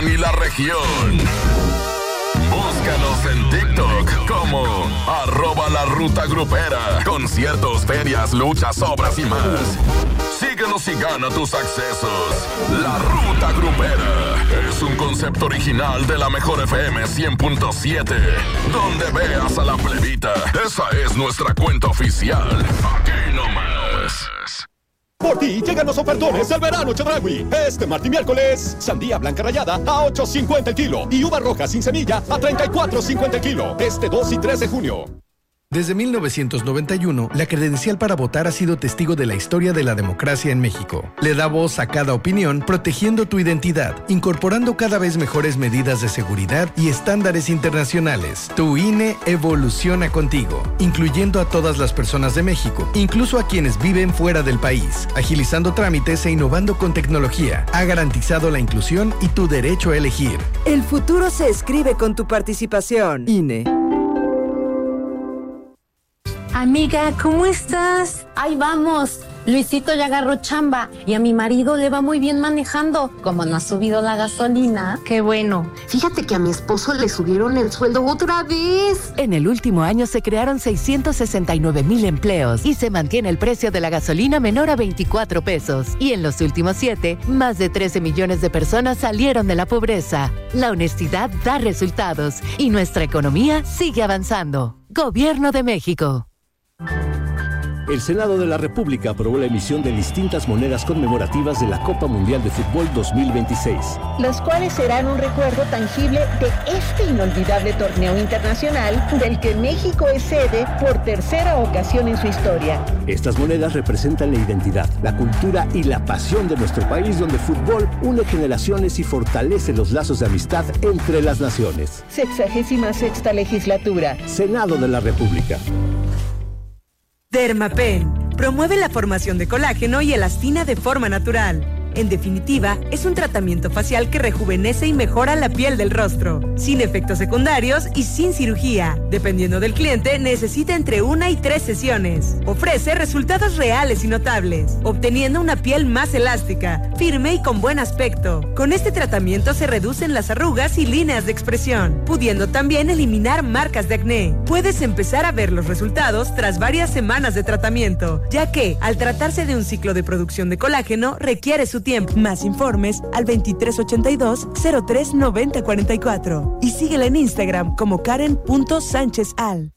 Yucatán y la región. Búscanos en TikTok como @LaRutaGrupera. Conciertos, ferias, luchas, obras y más. Síguenos y gana tus accesos. La Ruta Grupera es un concepto original de la Mejor FM 100.7. Donde veas a la plebita, esa es nuestra cuenta oficial. Aquí nomás. Por ti llegan los ofertones del verano Chedraui. Este martes y miércoles, sandía blanca rallada a $8.50 el kilo y uva roja sin semilla a $34.50 el kilo. Este 2 y 3 de junio. Desde 1991, la credencial para votar ha sido testigo de la historia de la democracia en México. Le da voz a cada opinión, protegiendo tu identidad, incorporando cada vez mejores medidas de seguridad y estándares internacionales. Tu INE evoluciona contigo, incluyendo a todas las personas de México, incluso a quienes viven fuera del país, agilizando trámites e innovando con tecnología. Ha garantizado la inclusión y tu derecho a elegir. El futuro se escribe con tu participación. INE. Amiga, ¿cómo estás? Ahí vamos. Luisito ya agarró chamba y a mi marido le va muy bien manejando. Como no ha subido la gasolina. Qué bueno. Fíjate que a mi esposo le subieron el sueldo otra vez. En el último año se crearon 669,000 empleos y se mantiene el precio de la gasolina menor a 24 pesos. Y en los últimos 7, más de 13 millones de personas salieron de la pobreza. La honestidad da resultados y nuestra economía sigue avanzando. Gobierno de México. El Senado de la República aprobó la emisión de distintas monedas conmemorativas de la Copa Mundial de Fútbol 2026. Las cuales serán un recuerdo tangible de este inolvidable torneo internacional del que México es sede por tercera ocasión en su historia. Estas monedas representan la identidad, la cultura y la pasión de nuestro país, donde el fútbol une generaciones y fortalece los lazos de amistad entre las naciones. 66ª legislatura. Senado de la República. Dermapen promueve la formación de colágeno y elastina de forma natural. En definitiva, es un tratamiento facial que rejuvenece y mejora la piel del rostro, sin efectos secundarios y sin cirugía. Dependiendo del cliente, necesita entre 1 y 3 sesiones. Ofrece resultados reales y notables, obteniendo una piel más elástica, firme y con buen aspecto. Con este tratamiento se reducen las arrugas y líneas de expresión, pudiendo también eliminar marcas de acné. Puedes empezar a ver los resultados tras varias semanas de tratamiento, ya que, al tratarse de un ciclo de producción de colágeno, requiere su tiempo. Más informes al 2382-039044 y síguela en Instagram como Karen.SánchezAl.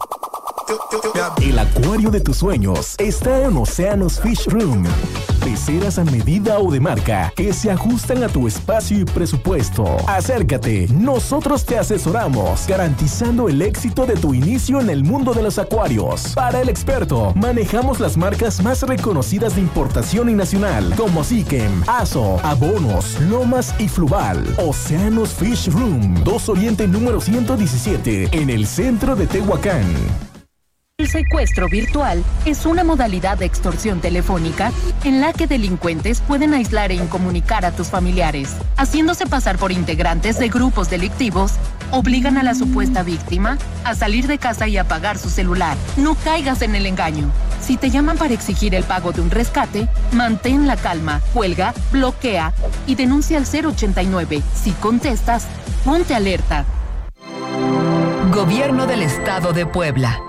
El acuario de tus sueños está en Océanos Fish Room. Peceras a medida o de marca que se ajustan a tu espacio y presupuesto. Acércate, nosotros te asesoramos, garantizando el éxito de tu inicio en el mundo de los acuarios. Para el experto, manejamos las marcas más reconocidas de importación y nacional, como Siquem, Aso, Abonos, Lomas y Fluval. Océanos Fish Room, 2 Oriente número 117, en el centro de Tehuacán. El secuestro virtual es una modalidad de extorsión telefónica en la que delincuentes pueden aislar e incomunicar a tus familiares. Haciéndose pasar por integrantes de grupos delictivos, obligan a la supuesta víctima a salir de casa y apagar su celular. No caigas en el engaño. Si te llaman para exigir el pago de un rescate, mantén la calma, cuelga, bloquea y denuncia al 089. Si contestas, ponte alerta. Gobierno del Estado de Puebla.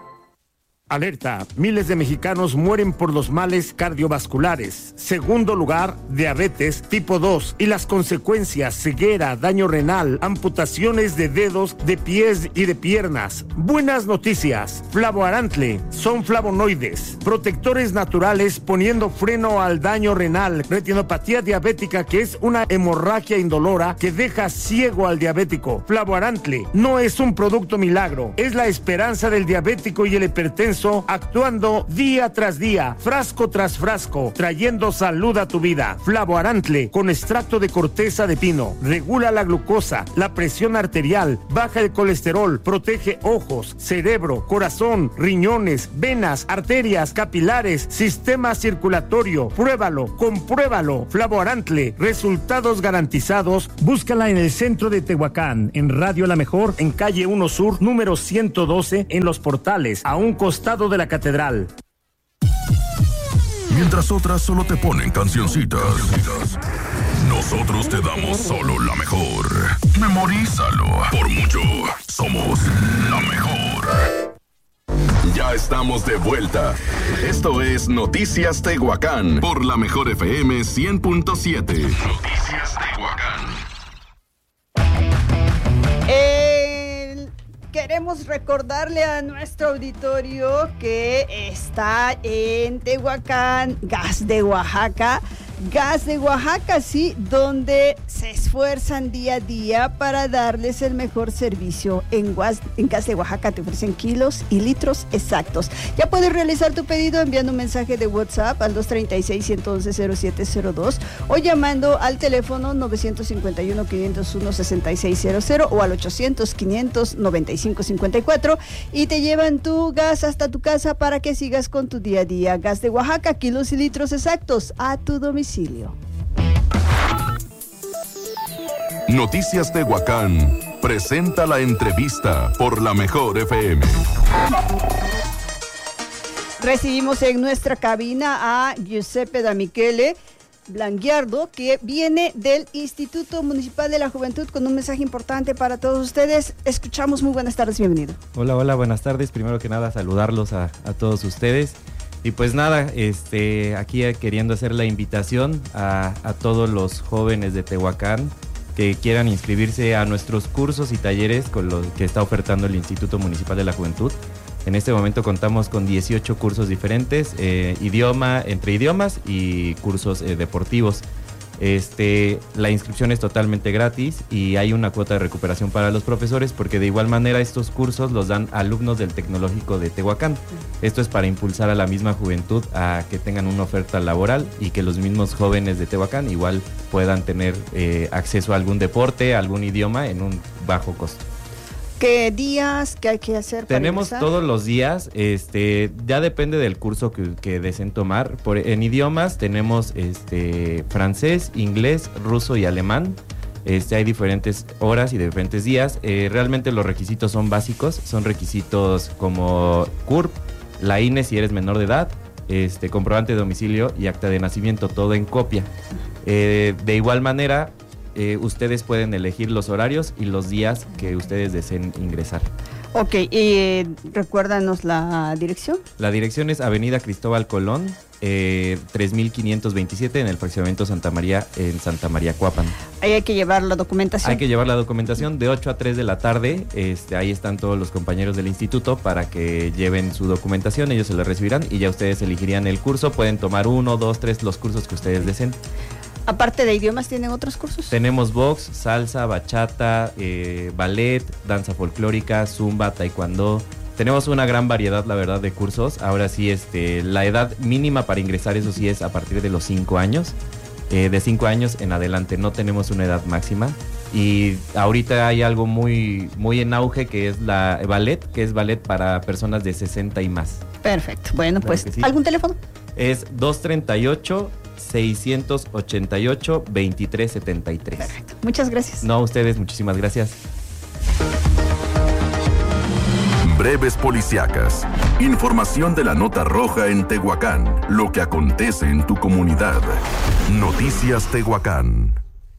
Alerta, miles de mexicanos mueren por los males cardiovasculares. Segundo lugar, diabetes tipo 2 y las consecuencias: ceguera, daño renal, amputaciones de dedos, de pies y de piernas. Buenas noticias, Flavoarantle son flavonoides, protectores naturales poniendo freno al daño renal. Retinopatía diabética, que es una hemorragia indolora que deja ciego al diabético. Flavoarantle no es un producto milagro, es la esperanza del diabético y el hipertenso, actuando día tras día, frasco tras frasco, trayendo salud a tu vida. Flavoarantle, con extracto de corteza de pino, regula la glucosa, la presión arterial, baja el colesterol, protege ojos, cerebro, corazón, riñones, venas, arterias, capilares, sistema circulatorio. Pruébalo, compruébalo. Flavoarantle, resultados garantizados. Búscala en el centro de Tehuacán, en Radio La Mejor, en calle 1 Sur, número 112, en Los Portales, a un costado de la catedral. Mientras otras solo te ponen cancioncitas. Nosotros te damos solo la mejor. Memorízalo. Por mucho, somos la mejor. Ya estamos de vuelta. Esto es Noticias Tehuacán por la Mejor FM 100.7. Noticias Tehuacán. Queremos recordarle a nuestro auditorio que está en Tehuacán, Gas de Oaxaca. Gas de Oaxaca, sí, donde se esfuerzan día a día para darles el mejor servicio. En Gas de Oaxaca te ofrecen kilos y litros exactos. Ya puedes realizar tu pedido enviando un mensaje de WhatsApp al 236-111-0702 o llamando al teléfono 951-501-6600 o al 800-500-9554 y te llevan tu gas hasta tu casa para que sigas con tu día a día. Gas de Oaxaca, kilos y litros exactos a tu domicilio. Noticias Tehuacán presenta la entrevista por la Mejor FM. Recibimos en nuestra cabina a Giuseppe D'Amichele Blanguiardo, que viene del Instituto Municipal de la Juventud con un mensaje importante para todos ustedes. Escuchamos. Muy buenas tardes, bienvenido. Hola, buenas tardes. Primero que nada, saludarlos a todos ustedes. Y pues nada, aquí queriendo hacer la invitación a todos los jóvenes de Tehuacán que quieran inscribirse a nuestros cursos y talleres con los que está ofertando el Instituto Municipal de la Juventud. En este momento contamos con 18 cursos diferentes, entre idiomas y cursos deportivos. La inscripción es totalmente gratis y hay una cuota de recuperación para los profesores porque de igual manera estos cursos los dan alumnos del Tecnológico de Tehuacán. Esto es para impulsar a la misma juventud a que tengan una oferta laboral y que los mismos jóvenes de Tehuacán igual puedan tener acceso a algún deporte, a algún idioma en un bajo costo. ¿Qué días? ¿Qué hay que hacer? Tenemos todos los días, ya depende del curso que deseen tomar. En idiomas tenemos francés, inglés, ruso y alemán. Hay diferentes horas y diferentes días. Realmente los requisitos son básicos, son requisitos como CURP, la INE si eres menor de edad, comprobante de domicilio y acta de nacimiento, todo en copia. De igual manera, ustedes pueden elegir los horarios y los días que ustedes deseen ingresar. Ok, recuérdanos la dirección. La dirección es Avenida Cristóbal Colón, 3527 en el fraccionamiento Santa María, en Santa María Cuapan. Ahí hay que llevar la documentación. Hay que llevar la documentación de 8 a 3 de la tarde. Ahí están todos los compañeros del instituto para que lleven su documentación, ellos se la recibirán y ya ustedes elegirían el curso. Pueden tomar 1, 2, 3 los cursos que ustedes deseen. Aparte de idiomas, ¿tienen otros cursos? Tenemos box, salsa, bachata, ballet, danza folclórica, zumba, taekwondo. Tenemos una gran variedad, la verdad, de cursos. Ahora sí, la edad mínima para ingresar, eso sí, es a partir de los 5 años. De 5 años en adelante, no tenemos una edad máxima. Y ahorita hay algo muy, muy en auge, que es la ballet, que es ballet para personas de 60 y más. Perfecto. Bueno, pues, sí. ¿Algún teléfono? Es 238-688-2373. Perfecto. Muchas gracias. No, a ustedes, muchísimas gracias. Breves policíacas. Información de la nota roja en Tehuacán. Lo que acontece en tu comunidad. Noticias Tehuacán.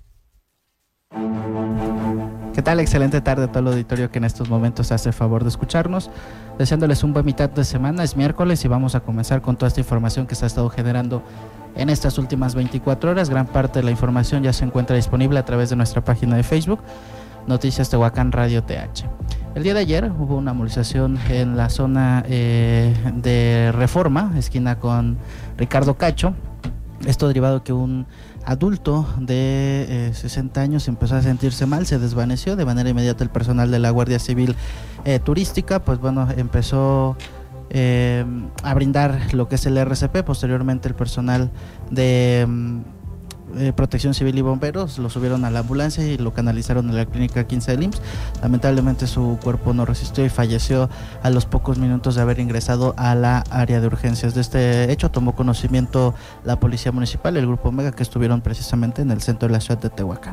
¿Qué tal? Excelente tarde a todo el auditorio que en estos momentos hace el favor de escucharnos. Deseándoles un buen mitad de semana. Es miércoles y vamos a comenzar con toda esta información que se ha estado generando en estas últimas 24 horas. Gran parte de la información ya se encuentra disponible a través de nuestra página de Facebook, Noticias Tehuacán Radio TH. El día de ayer hubo una movilización en la zona de Reforma, esquina con Ricardo Cacho. Esto derivado de que un adulto de 60 años empezó a sentirse mal, se desvaneció. De manera inmediata el personal de la Guardia Civil Turística, pues bueno, empezó a brindar lo que es el RCP. Posteriormente el personal de Protección Civil y Bomberos lo subieron a la ambulancia y lo canalizaron a la clínica 15 del IMSS. Lamentablemente su cuerpo no resistió y falleció a los pocos minutos de haber ingresado a la área de urgencias. De este hecho tomó conocimiento la Policía Municipal y el Grupo Omega, que estuvieron precisamente en el centro de la ciudad de Tehuacán.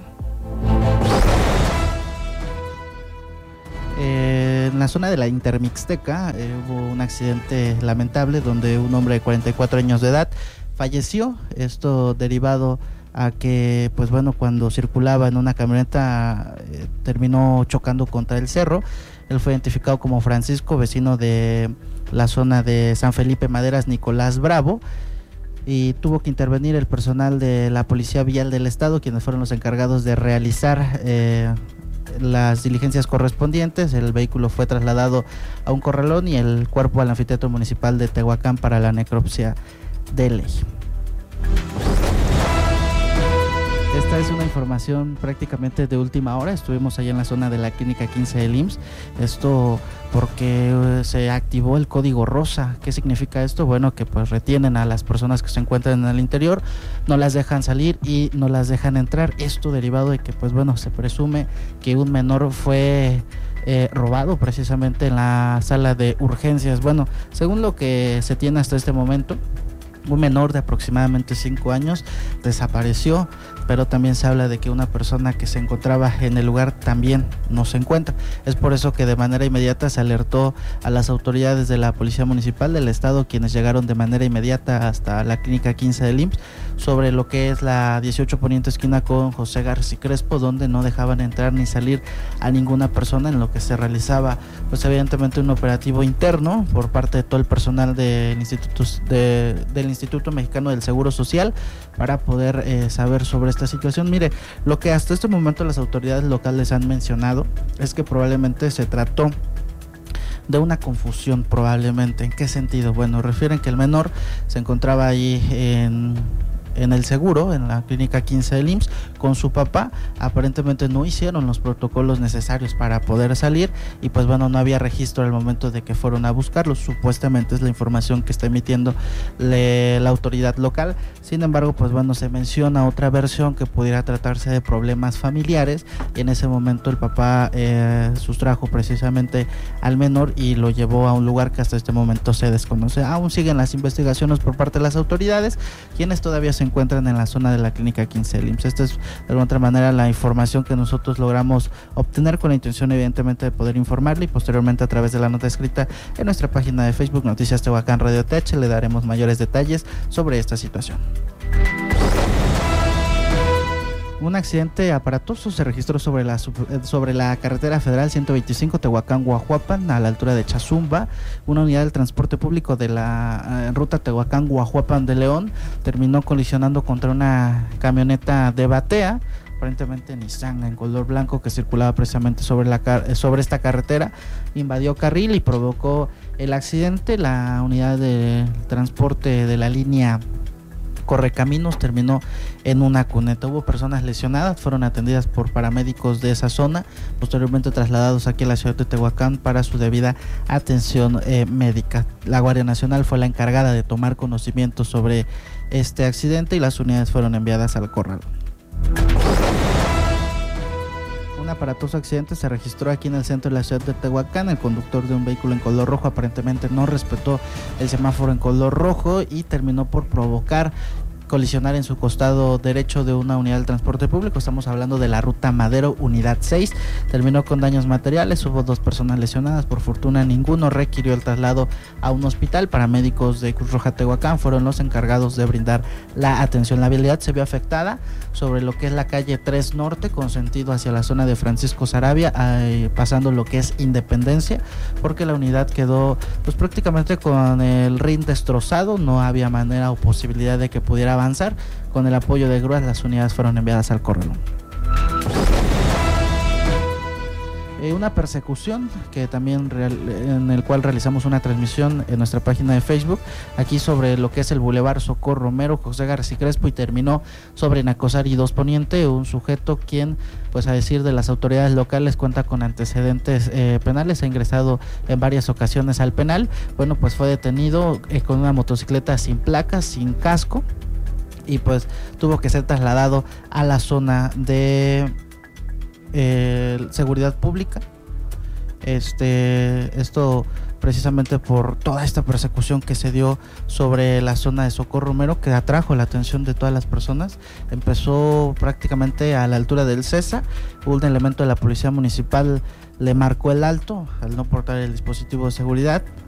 En la zona de la Intermixteca hubo un accidente lamentable donde un hombre de 44 años de edad falleció. Esto derivado a que, pues bueno, cuando circulaba en una camioneta terminó chocando contra el cerro. Él fue identificado como Francisco, vecino de la zona de San Felipe Maderas, Nicolás Bravo, y tuvo que intervenir el personal de la Policía Vial del Estado, quienes fueron los encargados de realizar las diligencias correspondientes. El vehículo fue trasladado a un corralón y el cuerpo al anfiteatro municipal de Tehuacán para la necropsia de ley. Esta es una información prácticamente de última hora. Estuvimos allá en la zona de la clínica 15 del IMSS. Esto porque se activó el código rosa. ¿Qué significa esto? Bueno, que pues retienen a las personas que se encuentran en el interior, no las dejan salir y no las dejan entrar. Esto derivado de que pues bueno, se presume que un menor fue robado precisamente en la sala de urgencias. Bueno, según lo que se tiene hasta este momento, un menor de aproximadamente 5 años desapareció, pero también se habla de que una persona que se encontraba en el lugar también no se encuentra. Es por eso que de manera inmediata se alertó a las autoridades de la Policía Municipal del Estado, quienes llegaron de manera inmediata hasta la clínica 15 del IMSS, sobre lo que es la 18 Poniente esquina con José García Crespo, donde no dejaban entrar ni salir a ninguna persona, en lo que se realizaba pues evidentemente un operativo interno por parte de todo el personal del Instituto Mexicano del Seguro Social para poder saber sobre esta situación. Mire, lo que hasta este momento las autoridades locales han mencionado es que probablemente se trató de una confusión, probablemente. ¿En qué sentido? Bueno, refieren que el menor se encontraba ahí en el seguro, en la clínica 15 del IMSS, con su papá. Aparentemente no hicieron los protocolos necesarios para poder salir y pues bueno, no había registro al momento de que fueron a buscarlos. Supuestamente es la información que está emitiendo la autoridad local. Sin embargo, pues bueno, se menciona otra versión, que pudiera tratarse de problemas familiares, y en ese momento el papá sustrajo precisamente al menor y lo llevó a un lugar que hasta este momento se desconoce. Aún siguen las investigaciones por parte de las autoridades, quienes todavía se encuentran en la zona de la clínica 15 del IMSS. Esta es de alguna otra manera la información que nosotros logramos obtener, con la intención evidentemente de poder informarle, y posteriormente a través de la nota escrita en nuestra página de Facebook Noticias Tehuacán Radio TH le daremos mayores detalles sobre esta situación. Un accidente aparatoso se registró sobre la carretera federal 125 Tehuacán-Guajuapan, a la altura de Chazumba. Una unidad del transporte público de la ruta Tehuacán-Guajuapan de León terminó colisionando contra una camioneta de batea, aparentemente Nissan en color blanco, que circulaba precisamente sobre esta carretera. Invadió carril y provocó el accidente. La unidad de transporte de la línea Correcaminos terminó en una cuneta. Hubo personas lesionadas, fueron atendidas por paramédicos de esa zona, posteriormente trasladados aquí a la ciudad de Tehuacán para su debida atención médica. La Guardia Nacional fue la encargada de tomar conocimiento sobre este accidente y las unidades fueron enviadas al corral. Un aparatoso accidente se registró aquí en el centro de la ciudad de Tehuacán. El conductor de un vehículo en color rojo aparentemente no respetó el semáforo en color rojo y terminó por provocar colisionar en su costado derecho de una unidad del transporte público. Estamos hablando de la ruta Madero, unidad 6. Terminó con daños materiales, hubo 2 personas lesionadas. Por fortuna ninguno requirió el traslado a un hospital. Paramédicos de Cruz Roja Tehuacán fueron los encargados de brindar la atención. La vialidad se vio afectada sobre lo que es la calle 3 Norte con sentido hacia la zona de Francisco Sarabia, pasando lo que es Independencia, porque la unidad quedó pues prácticamente con el rin destrozado. No había manera o posibilidad de que pudiera avanzar. Con el apoyo de grúas, las unidades fueron enviadas al corralón. Una persecución que también en el cual realizamos una transmisión en nuestra página de Facebook, aquí sobre lo que es el Boulevard Socorro Romero, José García Crespo, y terminó sobre Nacosari 2 Poniente, un sujeto quien, pues a decir de las autoridades locales, cuenta con antecedentes penales, ha ingresado en varias ocasiones al penal. Bueno, pues fue detenido con una motocicleta sin placas, sin casco, y pues tuvo que ser trasladado a la zona de seguridad pública. Esto precisamente por toda esta persecución que se dio sobre la zona de Socorro Romero, que atrajo la atención de todas las personas. Empezó prácticamente a la altura del CESA. Un elemento de la policía municipal le marcó el alto al no portar el dispositivo de seguridad.